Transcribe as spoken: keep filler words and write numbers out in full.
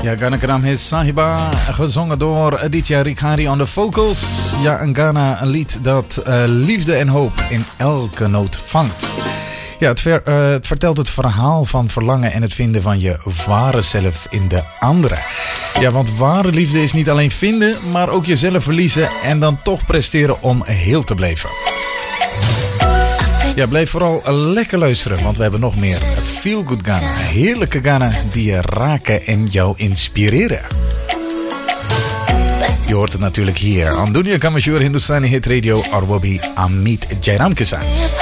Ja, Ghana Kram is Sahiba, gezongen door Aditya Rikhari on the vocals. Ja, een Ghana, een lied dat uh, liefde en hoop in elke noot vangt. Ja, het, ver, uh, het vertelt het verhaal van verlangen en het vinden van je ware zelf in de andere. Ja, want ware liefde is niet alleen vinden, maar ook jezelf verliezen en dan toch presteren om heel te blijven. Ja, blijf vooral lekker luisteren, want we hebben nog meer Feel Good Ghana. Heerlijke Ghana die je raken en jou inspireren. Je hoort het natuurlijk hier. Aan Dunia Kamashur Hindustani Hit Radio, Arwabi Amit Jairam Kesat.